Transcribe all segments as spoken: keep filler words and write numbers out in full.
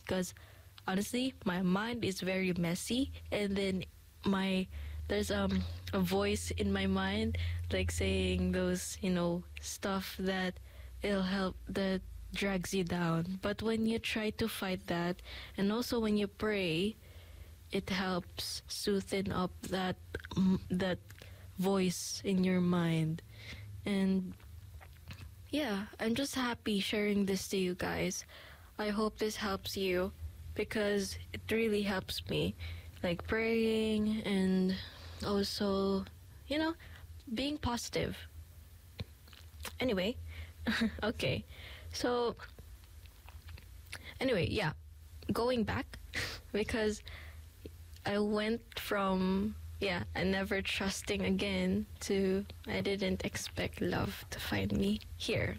because honestly, my mind is very messy, and then my there's um a voice in my mind like saying those, you know, stuff that it'll help that drags you down. But when you try to fight that, and also when you pray, it helps soothen up that mm, that voice in your mind. And yeah, I'm just happy sharing this to you guys. I hope this helps you because it really helps me. Like praying and also, you know, being positive. Anyway, okay. So, anyway, yeah, going back because I went from, yeah, I never trusting again to I didn't expect love to find me here.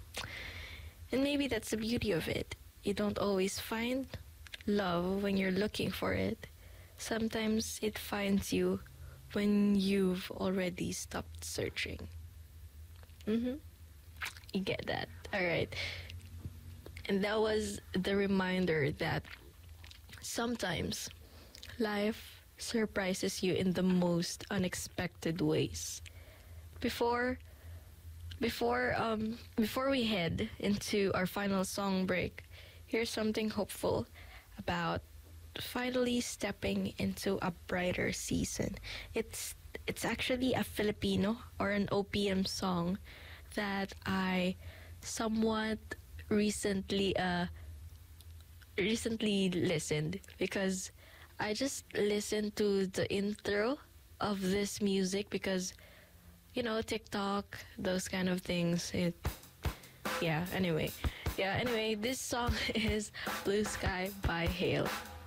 And maybe that's the beauty of it. You don't always find love when you're looking for it. Sometimes it finds you when you've already stopped searching. Mm-hmm. You get that? All right. And that was the reminder that sometimes life surprises you in the most unexpected ways. Before before um before we head into our final song break, here's something hopeful about finally stepping into a brighter season. It's it's actually a Filipino or an O P M song that I somewhat recently uh recently listened because I just listened to the intro of this music because, you know, TikTok, those kind of things. It yeah, anyway. Yeah, anyway, this song is Blue Sky by Hale.